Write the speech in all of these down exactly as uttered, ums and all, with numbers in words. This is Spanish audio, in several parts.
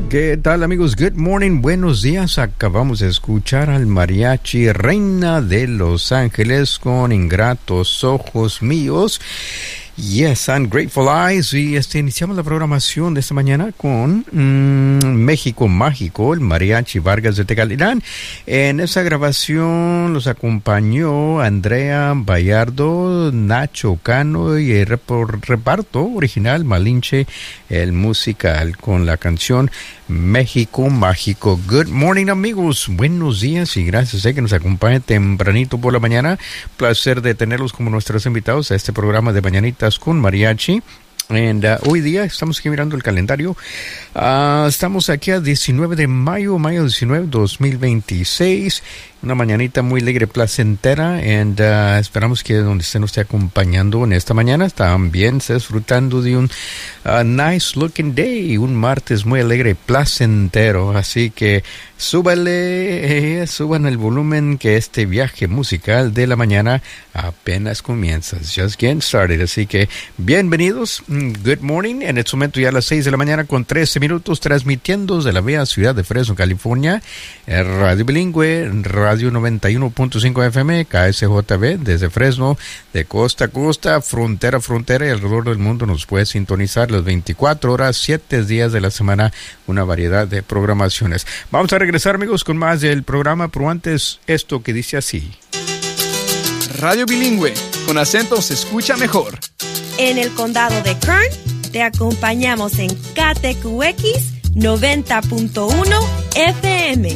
¿Qué tal, amigos? Good morning, buenos días. Acabamos de escuchar al mariachi Reina de Los Ángeles con Ingratos Ojos Míos. Yes, and Grateful Eyes. Y este, iniciamos la programación de esta mañana con mmm, México Mágico, el mariachi Vargas de Tecalirán. En esa grabación los acompañó Andrea Bayardo, Nacho Cano y el reparto original Malinche, el musical, con la canción México Mágico. Good morning, amigos. Buenos días y gracias a que nos acompañen tempranito por la mañana. Placer de tenerlos como nuestros invitados a este programa de Mañanitas con Mariachi. And, uh, hoy día estamos aquí mirando el calendario. Uh, estamos aquí a diecinueve de mayo, mayo diecinueve, dos mil veintiséis. Una mañanita muy alegre, placentera. And, uh, esperamos que donde usted nos esté acompañando en esta mañana también esté disfrutando de un uh, nice looking day. Un martes muy alegre, placentero. Así que súbale, eh, suban el volumen, que este viaje musical de la mañana apenas comienza. Just getting started. Así que bienvenidos. Good morning. En este momento ya a las seis de la mañana con trece minutos, transmitiendo desde la bella ciudad de Fresno, California, Radio Bilingüe, Radio noventa y uno punto cinco F M, K S J B, desde Fresno, de costa a costa, frontera a frontera y alrededor del mundo nos puede sintonizar las veinticuatro horas, siete días de la semana, una variedad de programaciones. Vamos a regresar, amigos, con más del programa, pero antes esto que dice así. Radio Bilingüe, con acento se escucha mejor. En el condado de Kern, te acompañamos en K T Q X noventa punto uno F M.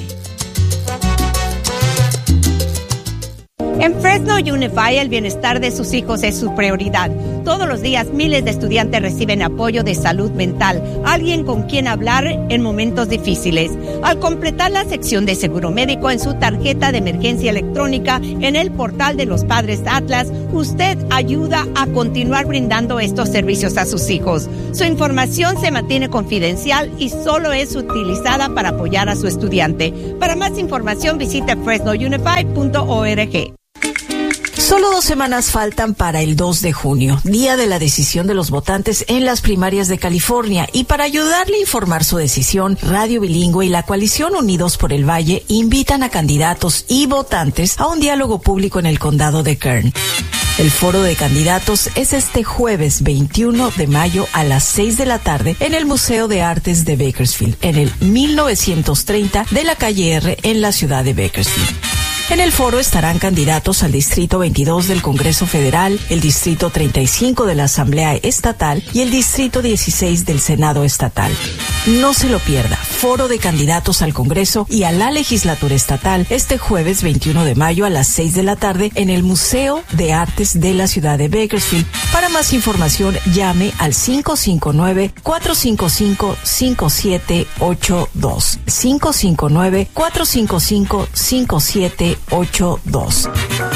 En Fresno Unified, el bienestar de sus hijos es su prioridad. Todos los días, miles de estudiantes reciben apoyo de salud mental, alguien con quien hablar en momentos difíciles. Al completar la sección de seguro médico en su tarjeta de emergencia electrónica en el portal de los Padres Atlas, usted ayuda a continuar brindando estos servicios a sus hijos. Su información se mantiene confidencial y solo es utilizada para apoyar a su estudiante. Para más información, visite fresno unified punto org. Solo dos semanas faltan para el dos de junio, día de la decisión de los votantes en las primarias de California, y para ayudarle a informar su decisión, Radio Bilingüe y la coalición Unidos por el Valle invitan a candidatos y votantes a un diálogo público en el condado de Kern. El foro de candidatos es este jueves veintiuno de mayo a las seis de la tarde en el Museo de Artes de Bakersfield, en el mil novecientos treinta de la calle R en la ciudad de Bakersfield. En el foro estarán candidatos al Distrito veintidós del Congreso Federal, el Distrito treinta y cinco de la Asamblea Estatal y el Distrito dieciséis del Senado Estatal. No se lo pierda, foro de candidatos al Congreso y a la Legislatura Estatal este jueves veintiuno de mayo a las seis de la tarde en el Museo de Artes de la ciudad de Bakersfield. Para más información, llame al cinco cinco nueve, cuatro cinco cinco, cinco siete ocho dos. cinco cinco nueve, cuatro cinco cinco, cinco siete ocho dos.